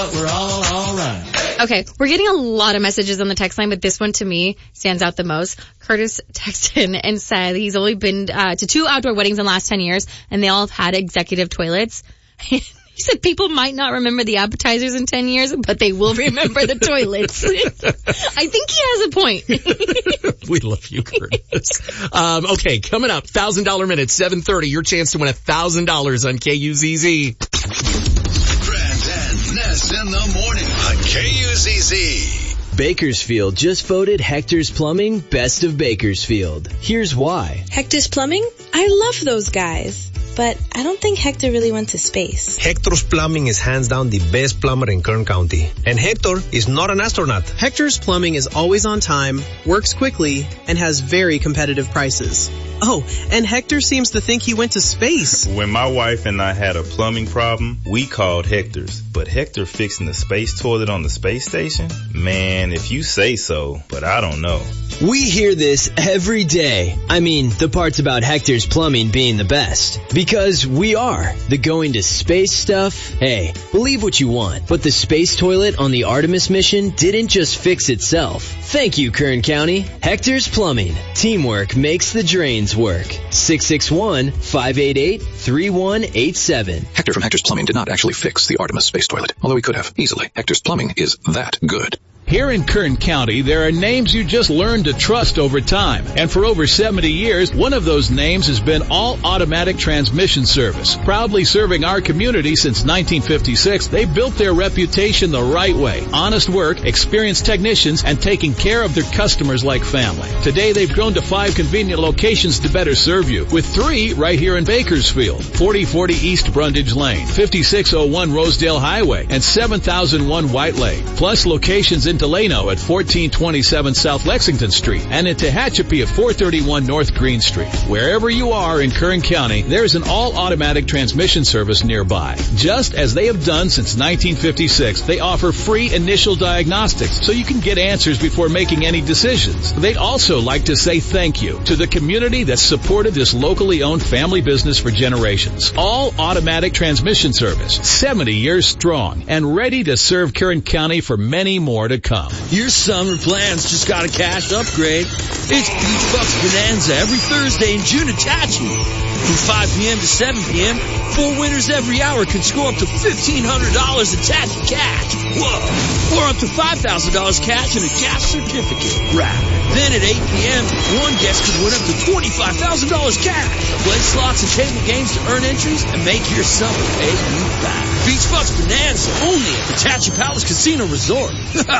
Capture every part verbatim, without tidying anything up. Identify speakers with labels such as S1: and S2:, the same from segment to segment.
S1: We're all all right.
S2: Okay, we're getting a lot of messages on the text line, but this one to me stands out the most. Curtis texted in and said he's only been uh, to two outdoor weddings in the last ten years, and they all have had executive toilets. He said people might not remember the appetizers in ten years, but they will remember the toilets. I think he has a point.
S3: We love you, Curtis. Um, okay, coming up, one thousand dollars minute, seven thirty, your chance to win one thousand dollars on K U Z Z.
S4: Grant and Ness in the morning on K U Z Z.
S5: Bakersfield just voted Hector's Plumbing Best of Bakersfield. Here's why.
S6: Hector's Plumbing? I love those guys. But I don't think Hector really went to space.
S7: Hector's Plumbing is hands down the best plumber in Kern County. And Hector is not an astronaut.
S8: Hector's Plumbing is always on time, works quickly, and has very competitive prices. Oh, and Hector seems to think he went to space.
S9: When my wife and I had a plumbing problem, we called Hector's. But Hector fixing the space toilet on the space station? Man, if you say so, but I don't know.
S5: We hear this every day. I mean, the parts about Hector's Plumbing being the best. Because we are. The going to space stuff, hey, believe what you want. But the space toilet on the Artemis mission didn't just fix itself. Thank you, Kern County. Hector's Plumbing. Teamwork makes the drains work. six six one, five eight eight, three one eight seven.
S10: Hector from Hector's Plumbing did not actually fix the Artemis space toilet, although he could have, easily. Hector's Plumbing is that good.
S11: Here in Kern County, there are names you just learn to trust over time. And for over seventy years, one of those names has been All Automatic Transmission Service. Proudly serving our community since nineteen fifty-six, they built their reputation the right way. Honest work, experienced technicians, and taking care of their customers like family. Today, they've grown to five convenient locations to better serve you, with three right here in Bakersfield. forty forty East Brundage Lane, fifty-six oh one Rosedale Highway, and seven thousand one White Lake. Plus locations in Delano at fourteen twenty-seven South Lexington Street and in Tehachapi at four thirty-one North Green Street. Wherever you are in Kern County, there's an all-automatic transmission service nearby. Just as they have done since nineteen fifty-six, they offer free initial diagnostics so you can get answers before making any decisions. They'd also like to say thank you to the community that's supported this locally owned family business for generations. All-automatic transmission service, seventy years strong and ready to serve Kern County for many more to come.
S1: Your summer plans just got a cash upgrade. It's Beach Bucks Bonanza every Thursday in June at Tachi. From five p.m. to seven p.m., four winners every hour can score up to fifteen hundred dollars in Tachi cash. Whoa! Or up to five thousand dollars cash and a gas certificate. Right. Then at eight p.m., one guest could win up to twenty-five thousand dollars cash. Play slots and table games to earn entries and make your summer pay you back. Beach Bucks Bonanza only at the Tachi Palace Casino Resort.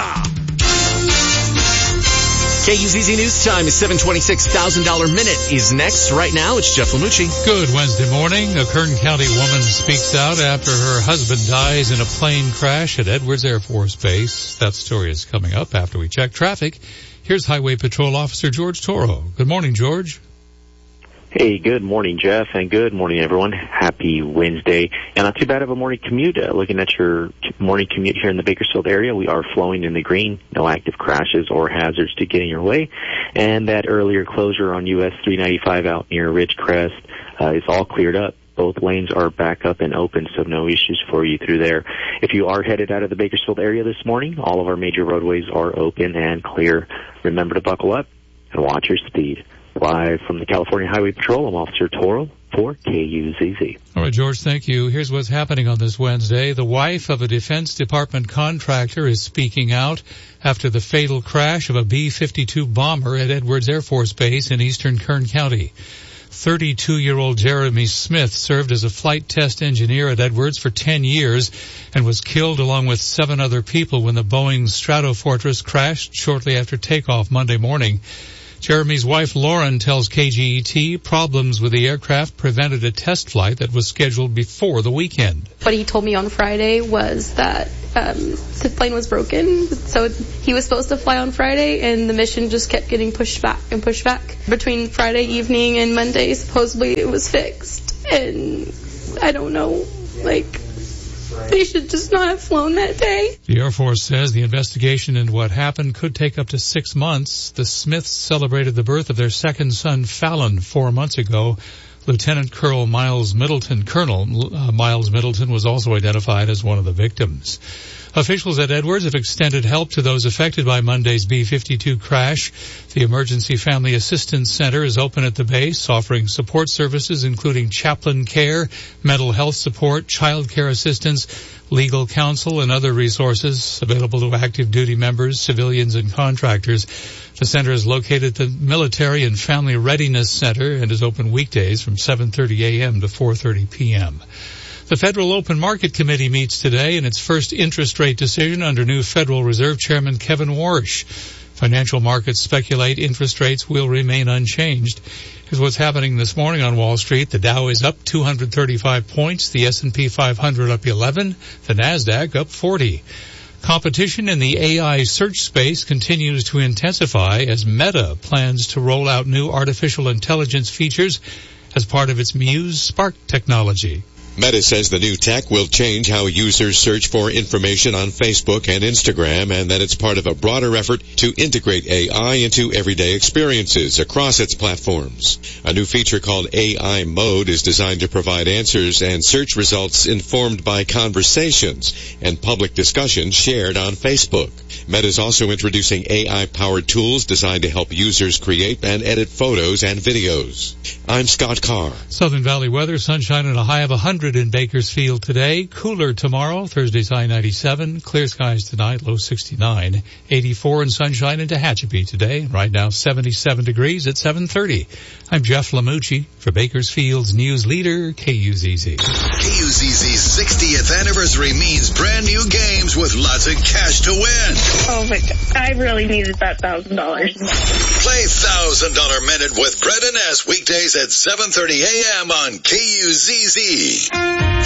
S3: K U Z Z News Time is seven twenty-six. one thousand dollars minute is next. Right now, it's Jeff Lamucci.
S12: Good Wednesday morning. A Kern County woman speaks out after her husband dies in a plane crash at Edwards Air Force Base. That story is coming up after we check traffic. Here's Highway Patrol Officer George Toro. Good morning, George.
S13: Hey, good morning, Jeff, and good morning, everyone. Happy Wednesday. And not too bad of a morning commute. Uh, looking at your morning commute here in the Bakersfield area, we are flowing in the green. No active crashes or hazards to get in your way. And that earlier closure on U S three ninety-five out near Ridgecrest uh, is all cleared up. Both lanes are back up and open, so no issues for you through there. If you are headed out of the Bakersfield area this morning, all of our major roadways are open and clear. Remember to buckle up and watch your speed. Live from the California Highway Patrol, I'm Officer Toro for K U Z Z.
S12: All right, George, thank you. Here's what's happening on this Wednesday. The wife of a Defense Department contractor is speaking out after the fatal crash of a B fifty-two bomber at Edwards Air Force Base in eastern Kern County. thirty-two-year-old Jeremy Smith served as a flight test engineer at Edwards for ten years and was killed along with seven other people when the Boeing Stratofortress crashed shortly after takeoff Monday morning. Jeremy's wife, Lauren, tells K G E T problems with the aircraft prevented a test flight that was scheduled before the weekend.
S14: What he told me on Friday was that um, the plane was broken, so he was supposed to fly on Friday, and the mission just kept getting pushed back and pushed back. Between Friday evening and Monday, supposedly it was fixed, and I don't know, like... they should just not have flown that day.
S12: The Air Force says the investigation into what happened could take up to six months. The Smiths celebrated the birth of their second son, Fallon, four months ago. Lieutenant Colonel Miles Middleton, Colonel uh, Miles Middleton was also identified as one of the victims. Officials at Edwards have extended help to those affected by Monday's B fifty-two crash. The Emergency Family Assistance Center is open at the base, offering support services including chaplain care, mental health support, child care assistance, legal counsel, and other resources available to active duty members, civilians, and contractors. The center is located at the Military and Family Readiness Center and is open weekdays from seven thirty a.m. to four thirty p.m. The Federal Open Market Committee meets today in its first interest rate decision under new Federal Reserve Chairman Kevin Warsh. Financial markets speculate interest rates will remain unchanged. Here's what's happening this morning on Wall Street. The Dow is up two hundred thirty-five points, the S and P five hundred up eleven, the Nasdaq up forty. Competition in the A I search space continues to intensify as Meta plans to roll out new artificial intelligence features as part of its Muse Spark technology.
S15: Meta says the new tech will change how users search for information on Facebook and Instagram, and that it's part of a broader effort to integrate A I into everyday experiences across its platforms. A new feature called A I Mode is designed to provide answers and search results informed by conversations and public discussions shared on Facebook. Meta is also introducing A I-powered tools designed to help users create and edit photos and videos. I'm Scott Carr.
S12: Southern Valley weather, sunshine and a high of one hundred in Bakersfield today. Cooler tomorrow, Thursday's high ninety-seven. Clear skies tonight, low sixty-nine. eighty-four and sunshine in Tehachapi today. Right now, seventy-seven degrees at seven thirty. I'm Jeff Lamucci for Bakersfield's news leader, K U Z Z.
S4: K U Z Z's sixtieth anniversary means brand new games with lots of cash to win.
S16: Oh my God, I really needed that thousand dollars.
S4: Play Thousand Dollar Minute with Brett and S weekdays at seven thirty a.m. on K U Z Z.